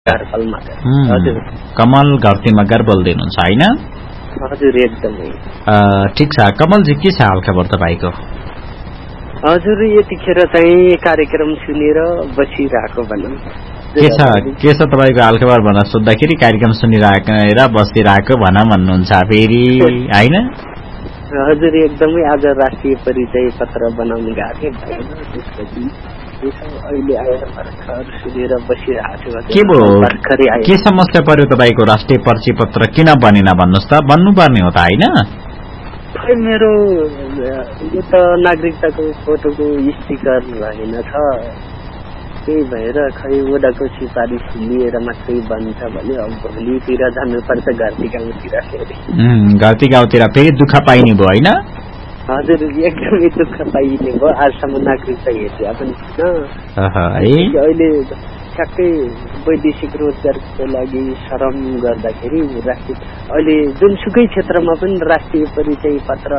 हजुर कमल घरती मगर बोल्दै हुनुहुन्छ हैन? हजुर एकदमै ठीक छ। कमलजी के छ हालखबर तपाईको? हजुर यतिखेर चाहिँ कार्यक्रम सुनेर बसिरहेको भनौँ। के छ तपाईको हालखबर भन्न सोद्धाखेरि कार्यक्रम सुनिरहेर बसिरहेको भन भन्नुहुन्छ फेरि हैन? हजुर एकदमै आज राष्ट्रिय परिचय पत्र बनाउनु गएको भएन, त्यसपछि अहिले आएर भर्खर सुनेर बसिरहेको छु। के भयो? के समस्या पर्यो तपाईको? राष्ट्रिय परिचय पत्र किन बनेन भन्नुस् त? बन्नुपर्ने हो त हैन? खै मेरो यो त नागरिकताको फोटोको स्टिकर रहेन छ, त्यही भएर खै वडाको सिफारिस लिएर मात्रै बन्छ भने अब भोलितिर जानुपर्छ घरती गाउँतिर। फेरि घरती गाउँतिर फेरि दुःख पाइने भयो हैन? हजुर एकदमै दुःख पाइने भयो। आजसम्म नागरिकता हेर्छ पनि छैन। अहिले ठ्याक्कै वैदेशिक रोजगारको लागि श्रम गर्दाखेरि अहिले जुनसुकै क्षेत्रमा पनि राष्ट्रिय परिचय पत्र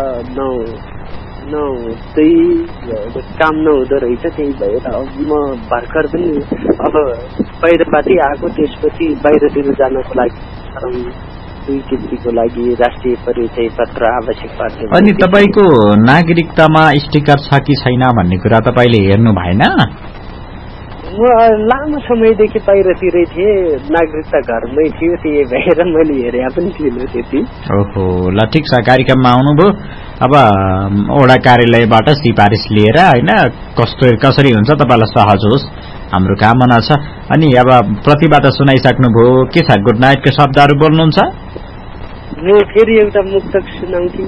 नहुँदै काम नहुँदो रहेछ। त्यही भएर अब म भर्खर पनि अब बाहिरबाटै आएको, त्यसपछि बाहिरतिर जानको लागि श्रम स्वीकृतिको लागि राष्ट्रिय परिचय पत्र आवश्यक पर्छ। अनि तपाईको नागरिकतामा स्टिकर छ कि छैन भन्ने कुरा तपाईले हेर्नु भएन? म लामो समयदेखि बाहिरतिरै थिएँ, नागरिकता घरमै थियो, त्यही भएर मैले हेरे पनि थिएन त्यति। ओहो, ल ठिक छ। कार्यक्रममा आउनुभयो, अब वडा कार्यालयबाट सिफारिस लिएर हैन कसरी हुन्छ तपाईलाई सहज होस् हाम्रो कामना छ। अनि अब प्रतिबाट सुनाइसक्नुभयो, के छ गुड नाइटको शब्दहरू बोल्नुहुन्छ? म फेरि एउटा मुक्तक सुनाउँछु,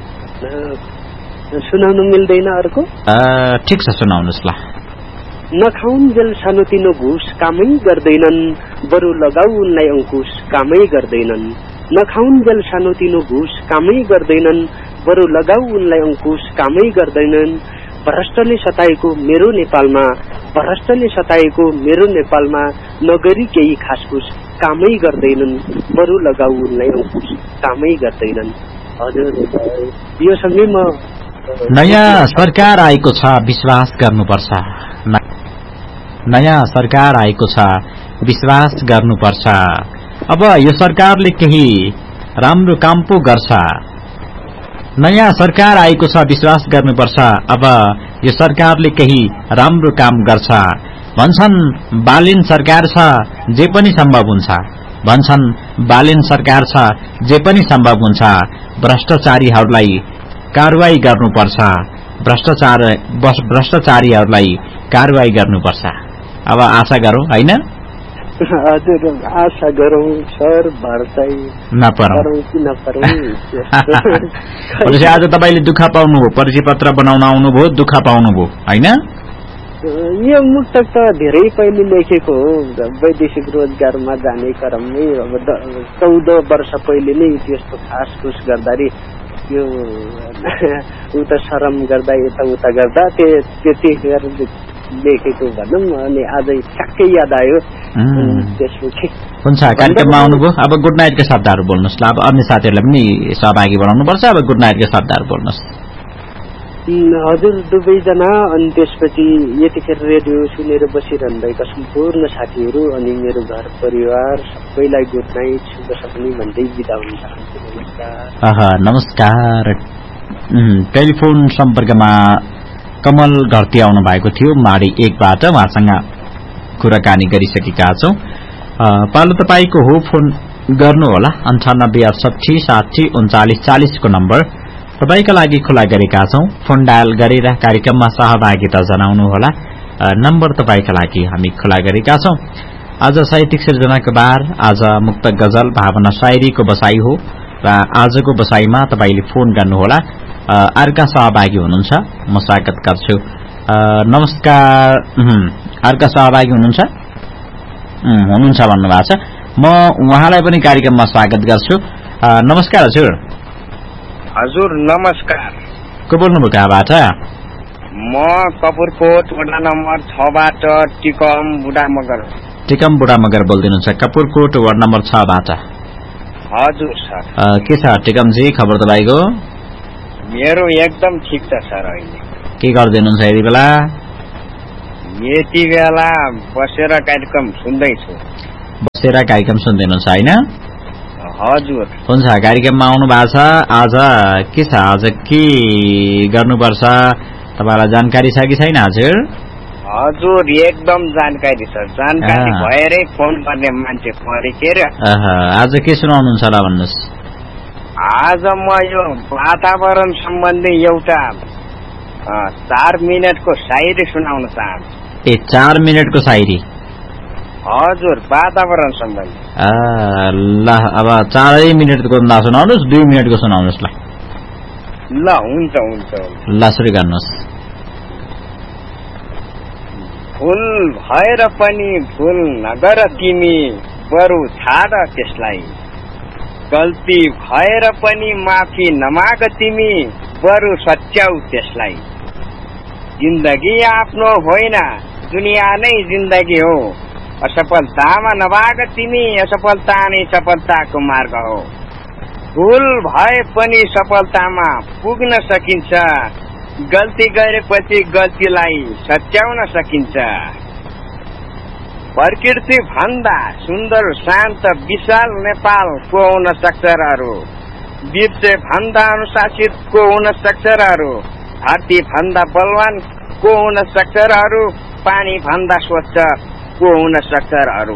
सुनाउनु मिल्दैन अर्को? ठिक छ, सुनाउनुस् ल। नखाउन्जेल सानोतिनो घुस कामै गर्दैनन्, बरु लगाऊ उनलाई अंकुश कामै गर्दैनन्। नखाउन्जेल सानोतिनो घुस कामै गर्दैनन्, बरु लगाऊ उनलाई अंकुश कामै गर्दैनन्। भ्रष्टले सताएको मेरो नेपालमा, भ्रष्टले सताएको मेरो नेपालमा, नगरी केही खासखुस कामै गर्दैनन्, बरु लगाऊ उनलाई अंकुश कामै गर्दैनन्। हजुर यो सँगै म नयाँ सरकार आएको छ, विश्वास गर्नुपर्छ। नयाँ सरकार आएको छ, विश्वास गर्नुपर्छ। अब यो सरकारले केही राम्रो काम पो गर्छ। नयाँ सरकार आएको छ, विश्वास गर्नुपर्छ। अब यो सरकारले केही राम्रो काम गर्छ। भन्छन् बालिन सरकार छ, जे पनि सम्भव हुन्छ। भन्छन् बालिन सरकार छ, जे पनि सम्भव हुन्छ। भ्रष्टाचारीहरूलाई कारवाही गर्नुपर्छ। भ्रष्टाचारीहरूलाई कारवाही गर्नुपर्छ। अब आशा गरौँ हैन? हजुर आशा गरौँ सर, भर्दै नपरौँ कि नपरौँ। आज तपाईले दुःख पाउनुभयो, परिचय पत्र बनाउन आउनुभयो, दुःख पाउनुभयो हैन? यो मुक्तक त धेरै पहिले लेखेको हो, वैदेशिक रोजगारमा जाने क्रममै अब 14 वर्ष पहिले नै त्यस्तो खास खुस गर्दाखेरि यो उता शरम गर्दा यताउता गर्दा त्यतिखेर लेखेको भनौँ। अनि आज ठ्याक्कै याद आयो त्यसपछि। हुन्छ, कार्यक्रममा आउनुभयो, अब गुड नाइटका शब्दहरू बोल्नुहोस् ल। अब अन्य साथीहरूलाई पनि सहभागी बनाउनुपर्छ। अब गुड नाइटका शब्दहरू बोल्नुहोस्। हजुर दुवैजना, अनि त्यसपछि यतिखेर रेडियो सुनेर बसिरहनुभएका सम्पूर्ण साथीहरू अनि मेरो घर परिवार सबैलाई गुड नाइट, शुभ सपनी भन्दै बिदा हुन चाहन्छु। नमस्कार। नमस्कार। टेलिफोन सम्पर्कमा कमल घरती आउनु भएको थियो माडी 1 बाट, उहाँसँग कुराकानी गरिसकेका छौं। पालो तपाईको हो, फोन गर्नुहोला 9868603940 को नम्बर तपाईका लागि खुला गरेका छौं। फोन डायल गरेर कार्यक्रममा सहभागिता जनाउनुहोला। नम्बर तपाईका लागि हामी खुला गरेका छौं। आज साहित्यिक सृजनाको बार, आज मुक्त गजल भावना शायरीको बसाई हो र आजको बसाईमा तपाईले फोन गर्नुहोला। अर्का सहभागी हुनुहुन्छ, म स्वागत गर्छु। नमस्कार। अर्का सहभागी हुनुहुन्छ भन्नुभएको छ, म उहाँलाई पनि कार्यक्रममा स्वागत गर्छु। नमस्कार हजुर। हजुर नमस्कार। को बोल्नुभयो कहाँबाट? म कपुरकोट वडा नम्बर 6 बाट टिकम बुढा मगर। टिकम बुढा मगर बोल्दिनुहुन्छ, कपुरकोट वार्ड नम्बर 6 बाट। हजुर सर। के छ टिकमजी खबर तपाईको? मेरो एकदम ठिक छ सर। अहिले के गर्दैनुहुन्छ यति बेला? यति बेला बसेर कार्यक्रम सुन्दैछु। बसेर कार्यक्रम सुन्दै हुनुहुन्छ हैन? हजुर। हुन्छ, कार्यक्रममा आउनु भएको छ। आज के छ, आज के गर्नुपर्छ तपाईलाई जानकारी छ कि छैन? हजुर हजुर एकदम जानकारी छ। जानकारी भएरै फोन गर्ने मान्छे परे के रे। आज के सुनाउनुहुन्छ होला भन्नुस्? आज म यो वातावरण सम्बन्धी एउटा 4 मिनेटको शायरी सुनाउन चाहन्छु। 4 मिनेटको शायरी? हजुर, वातावरण सम्बन्धी। ल अब 4 मिनेटको नसुनाउनुस्, 2 मिनेटको सुनाउनुस्। ल हुन्छ हुन्छ। ल सुरु गर्नुहोस्। भुल भएर पनि भुल नगर तिमी, बरु छाड त्यसलाई। गल्ती भएर पनि माफी नमाग तिमी, बरु सच्याउ त्यसलाई। जिन्दगी आफ्नो होइन, दुनिया नै जिन्दगी हो। असफलतामा नभाग तिमी, असफलता नै सफलताको मार्ग हो। भुल भए पनि सफलतामा पुग्न सकिन्छ, गल्ती गरेपछि गल्तीलाई सच्याउन सकिन्छ। प्रकृति भन्दा सुन्दर शान्त विशाल नेपाल को हुन सक्छ र अरू। बिर्से भन्दा अनुशासित को हुन सक्छ र अरू। धरती भन्दा बलवान को हुन सक्छ र अरू। पानी भन्दा स्वच्छ को हुन सक्छ र अरू।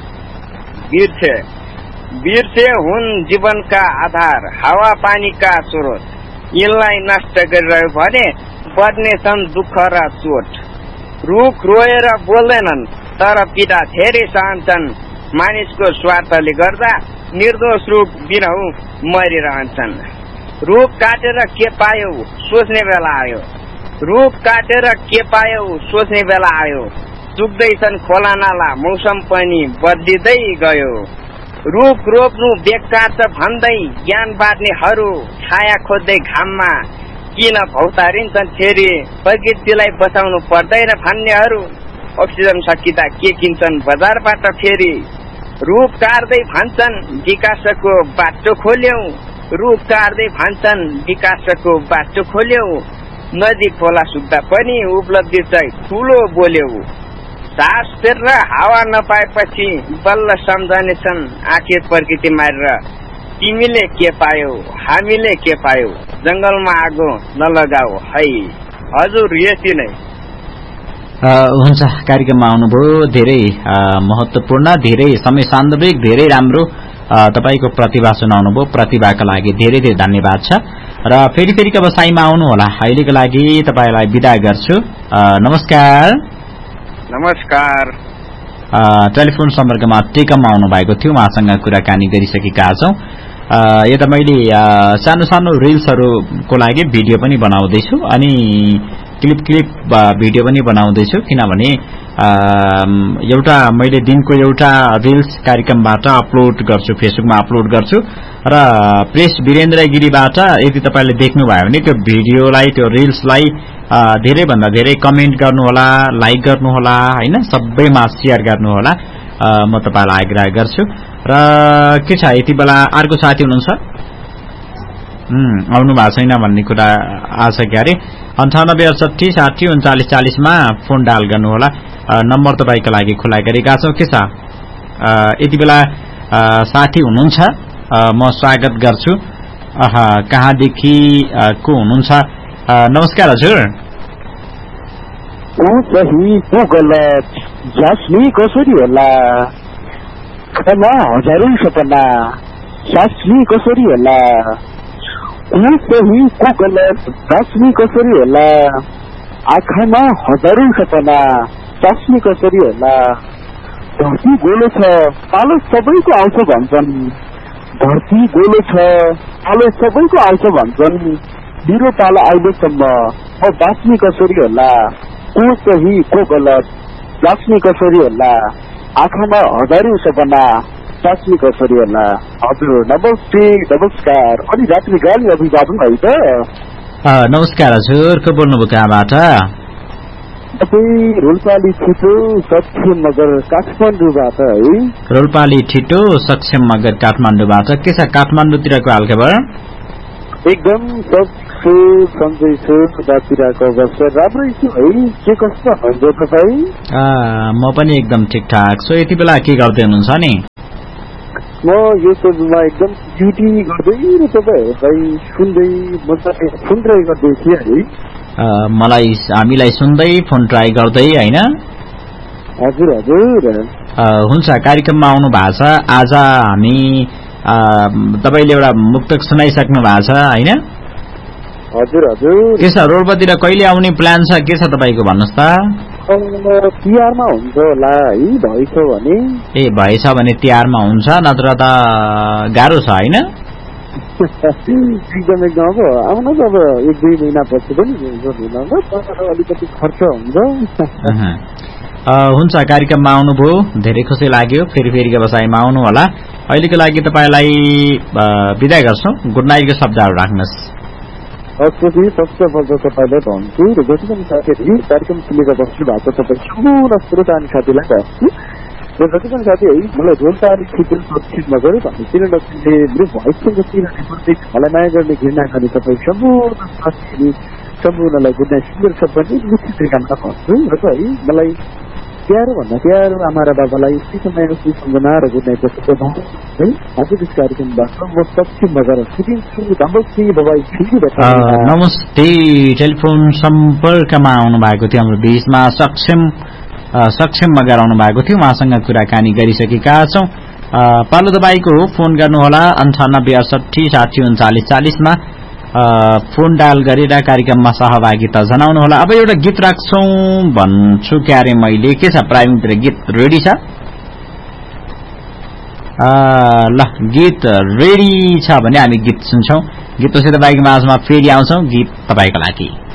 बिर्से हुन् जीवनका आधार, हावा पानीका स्रोत। यिनलाई नष्ट गरिरह्यो भने बढ्नेछन् दुःख र चोट। रुख रोएर बोल्दैनन् तर पीडा धेरै सहन्छन्। मानिसको स्वार्थले गर्दा निर्दोष रुख बिरहु मरिरहन्छन्। रुख काटेर के पायौ सोच्ने बेला आयो। रुख काटेर के पायौ सोच्ने बेला आयो। सुक्दैछन् खोला नाला, मौसम पनि बदलिँदै गयो। रुख रोप्नु बेकार छ भन्दै ज्ञान बाँड्नेहरू छाया खोज्दै घाममा किन भौतारिन्छन् फेरि। प्रकृतिलाई बचाउनु पर्दैन भन्नेहरू अक्सिजन सकिँदा के किन्छन् बजारबाट फेरि। रुख काट्दै भन्छन् विकासको बाटो खोल्यौ। रुख काट्दै भन्छन् विकासको बाटो खोल्यौ। नदी खोला सुक्दा पनि उपलब्धि चाहिँ ठुलो बोल्यौ। सास फेर्न हावा नपाएपछि बल्ल सम्झनेछन् आखिर प्रकृति मारेर तिमीले के पायौ हामीले के पायौ। जंगलमा आगो नलगाऊ है। हजुर यति नै हुन्छ। कार्यक्रममा आउनुभयो, धेरै महत्वपूर्ण, धेरै समय सान्दर्भिक, धेरै राम्रो तपाईको प्रतिभा सुनाउनु भयो। प्रतिभाका लागि धेरै धेरै धन्यवाद छ र फेरि व्यवसायमा आउनु होला। अहिलेको लागि तपाईलाई बिदा गर्छु। नमस्कार। नमस्कार। टेलिफोन सम्पर्कमा टेकम आउनु भएको थियो, उहाँसँग कुराकानी गरिसकेका छौं। यता मैले सानो सानो रिल्सहरुको लागि भिडियो पनि बनाउँदैछु अनि क्लिप भिडियो पनि बनाउँदैछु, किनभने एउटा मैले दिनको एउटा रिल्स कार्यक्रमबाट अपलोड गर्छु, फेसबुकमा अपलोड गर्छु र प्रेस वीरेन्द्र गिरीबाट यदि तपाईले देख्नुभयो भने त्यो भिडियोलाई, त्यो रिल्सलाई धेरै भन्दा धेरै कमेन्ट गर्नुहोला, लाइक गर्नुहोला हैन, सबैमा शेयर गर्नुहोला। म तपाईलाई आग्रह गर्छु। र के छ, यति बेला अर्को साथी हुनुहुन्छ आउनु भएको छैन भन्ने कुरा आछ क्यारे। 9868 60 39 40 मा फोन डायल गर्नुहोला। नम्बर तपाईको लागि खुला गरेका छौं। के छ, यति बेला साथी हुनुहुन्छ, म स्वागत गर्छु। कहाँदेखि को हुनुहुन्छ? नमस्कार हजुर। सही को गलत जास्मी कसरी होला, खाना हजारौं सपना सास्मी कसरी होला। सही को गलत जास्मी कसरी होला, आँखामा हजारौं सपना सास्मी कसरी होला। धरती गोलो छ पालो सबैको आउँछ भन्छन्, धरती गोलो छ पालो सबैको आउँछ भन्छन्। मेरो पालो आइलेसम्म म बाँच्ने कसरी होला। को सही को गलत जाँच्ने कसरी होला, आँखामा हजारौं सपना साँच्ने कसरी होला। हजुर नमस्ते नमस्कार। अनि रात्रिकालीन अभिवादन है त? नमस्कार हजुर, को बोल्नुभयो कहाँबाट? रोल्पाली छिटो सक्षम मगर काठमाडौँबाट है। रोल्पाली छिटो सक्षम मगर काठमाडौँबाट। के छ काठमाडौँतिरको हालखबर? एकदम सब छु सन्चै छु बाहिरको अवस्था राम्रै छु है के कस्तो हुन्छ तपाईँ म पनि एकदम ठिकठाक छु यति बेला के गर्दै हुनुहुन्छ नि म यो समयमा एकदम ड्युटी गर्दै र तपाईँहरूलाई सुन्दै मजाले फोन ट्राई गर्दै थिएँ है मलाई हामीलाई सुन्दै फोन ट्राई गर्दै होइन हजुर हजुर हुन्छ कार्यक्रममा आउनु भएको छ आज हामी तपाईले एउटा मुक्तक सुनाइसक्नु भएको छ होइन हजुर हजुर के छ रोडपतिर कहिले आउने प्लान छ के छ तपाईको भन्नुस् त तिहारमा हुन्छ होला है भएछ भने भएछ भने तिहारमा हुन्छ नत्र त गाह्रो छ होइन एकदम एकदम अब आउनु त अब 1-2 महिना पछि पनि अलिकति खर्च हुन्छ हुन्छ कार्यक्रममा आउनुभयो धेरै खुसी लाग्यो फेरि व्यवसायमा आउनु होला अहिलेको लागि तपाईलाई बिदा गर्छौं गुड नाइटको शब्दहरू राख्नुस् अस्ति सबैभन्दा तपाईलाई भन्छु र जति पनि साथीहरु कार्यक्रम सुनेर बस्नु भएको छ तपाईँ सम्पूर्ण श्रोता अनि साथीलाई भन्छु र जति पनि साथीहरु मलाई रोलतारी खिचेर सक्षम नगरे भन्ने किरणले मेरो भोइसको किरणले मलाई माया गर्ने घृणा गर्ने तपाईँ सम्पूर्ण साथीहरु सम्पूर्णलाई गुड नाइट सुन्दर शब्दले निश्चित तरिकामा भन्छु र है मलाई प्यारो भन्दा प्यारो आमा र बाबालाई यति समयमा सम्झना र गुड नाइट जस्तो है आजको यस कार्यक्रमबाट म सक्षम भएर सुटिन्छु नमस्ते बाबाई नमस्ते टेलिफोन सम्पर्कमा आउनु भएको थियो हाम्रो बीचमा सक्षम मगर आउनु भएको थियो उहाँसँग कुराकानी गरिसकेका छौं पालो तपाईको फोन गर्नुहोला 9868603940 मा फोन डायल गरेर कार्यक्रममा सहभागिता जनाउनु होला अब एउटा गीत राख्छौं भन्छु क्यारे मैले के छ प्राइमतिर गीत रेडी छ ल गीत रेडी छ भने हामी गीत सुन्छौं गीतपछि तपाईको माझमा फेरि आउँछौं गीत तपाईको लागि